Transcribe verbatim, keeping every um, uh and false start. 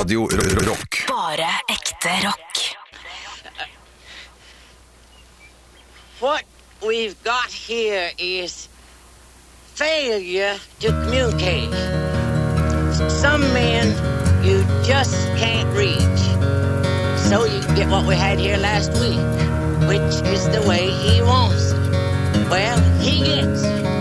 Radio Rock. Bare ekte rock. What we've got here is failure to communicate. Some men you just can't reach. So you get what we had here last week, which is the way he wants it. Well, he gets it.